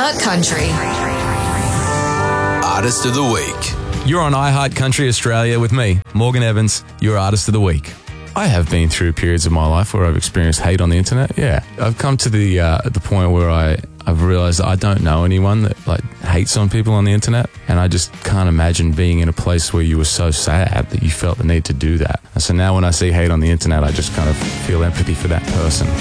iHeart Country. Artist of the Week. You're on iHeart Country Australia with me, Morgan Evans, your Artist of the Week. I have been through periods of my life where I've experienced hate on the internet. Yeah, I've come to the point where I've realised that I don't know anyone that hates on people on the internet, and I just can't imagine being in a place where you were so sad that you felt the need to do that. And so now when I see hate on the internet, I just kind of feel empathy for that person.